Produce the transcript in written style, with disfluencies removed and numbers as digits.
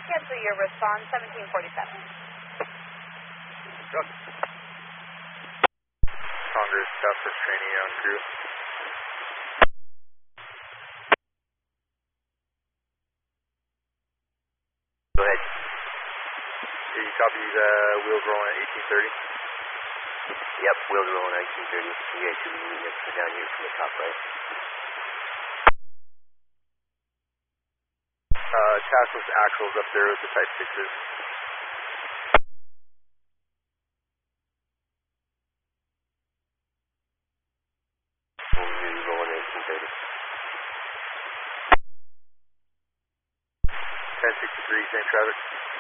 cancel your response, 1747. Roger. Congress, Task Force training on crew. Go ahead. Yeah, you copy the wheels rolling at 1830? Yep, wheels rolling at 1830. You guys should be meeting us down here from the top right. Task Force axles up there with the Type 6s. We'll rolling at 1830. 1063, same traffic.